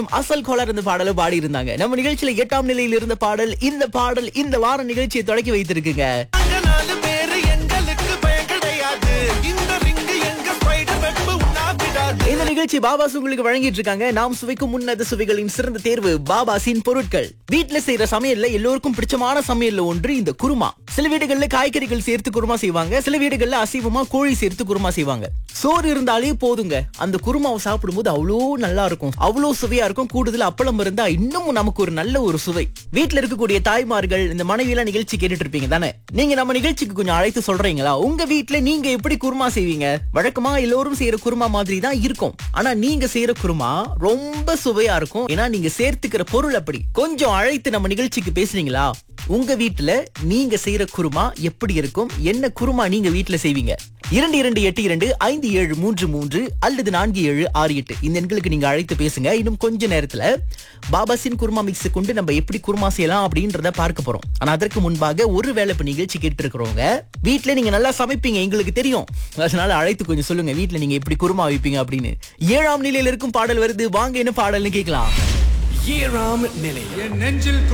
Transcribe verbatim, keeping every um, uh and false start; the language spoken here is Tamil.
அசல் கோளார் இந்த பாடலை பாடி இருந்தாங்க. நம்ம நிகழ்ச்சியில எட்டாம் நிலையில் இருந்த பாடல் இந்த பாடல் இந்த வார நிகழ்ச்சியை தொடக்கி வைத்திருக்குங்க. நாலு பேரு எங்களுக்கு பயம் கிடையாது. இந்த ரிங்கு எங்க ஸ்பைடர் வெப் உண்ணா விடாது. இந்த நிகழ்ச்சி பாபாஸ் உங்களுக்கு வழங்கிட்டு இருக்காங்க. நாம் சுவைக்கும் உன்னத சுவைகளின் சிறந்த தேர்வு பாபாசின் பொருட்கள். வீட்டுல செய்யற சமையல்ல எல்லோருக்கும் பிடிச்சமான சமையல்ல ஒன்று இந்த குருமா. சில வீடுகள்ல காய்கறிகள் சேர்த்து குருமா செய்வாங்க, சில வீடுகள்ல அசைவமா கோழி சேர்த்து குருமா செய்வாங்க. சோறு இருந்தாலே போதுங்க, அந்த குருமாவை சாப்பிடும்போது அவ்வளோ நல்லா இருக்கும், அவ்வளோ சுவையா இருக்கும். கூடுதல் அப்பளம் இருந்தா இன்னும் நமக்கு ஒரு நல்ல ஒரு சுவை. வீட்டுல இருக்கக்கூடிய தாய்மார்கள் இந்த மனைவியெல்லாம் நிகழ்ச்சி கேட்டுட்டு இருப்பீங்க தானே, நீங்க நம்ம நிகழ்ச்சிக்கு கொஞ்சம் அழைத்து சொல்றீங்களா? உங்க வீட்டுல நீங்க எப்படி குருமா செய்வீங்க? வழக்கமா எல்லோரும் செய்யற குருமா மாதிரி தான் இருக்கும், ஆனா நீங்க செய்யற குருமா ரொம்ப சுவையா இருக்கும். ஏன்னா நீங்க சேர்த்துக்கிற பொருள் அப்படி. கொஞ்சம் அழைத்து நம்ம நிகழ்ச்சிக்கு பேசுறீங்களா? உங்க வீட்டுல நீங்க செய்யற குருமா எப்படி இருக்கும்? என்ன குருமா நீங்க வீட்டுல செய்வீங்க? இரண்டு இரண்டு எட்டு இரண்டு ஐந்து ஏழு மூன்று மூன்று அல்லது நான்கு ஏழு ஆறு எட்டு இந்த எண்களுக்கு நீங்க அழைத்து பேசுங்க. இன்னும் கொஞ்ச நேரத்துல பாபாசின் குருமா மிக்ஸ் கொண்டு நம்ம எப்படி குருமா செய்யலாம் அப்படின்றத பார்க்க போறோம். ஆனா அதற்கு முன்பாக ஒரு வேளை இப்ப நிகழ்ச்சி கேட்டு இருக்கிறவங்க வீட்டுல நீங்க நல்லா சமைப்பீங்க எங்களுக்கு தெரியும், அதனால அழைத்து கொஞ்சம் சொல்லுங்க வீட்டுல நீங்க எப்படி குருமா வைப்பீங்க அப்படின்னு. ஏழாம் நிலையில இருக்கும் பாடல் வருது, வாங்க என்ன பாடல்னு கேட்கலாம். ஏழாம் நிலை என் நெஞ்சில்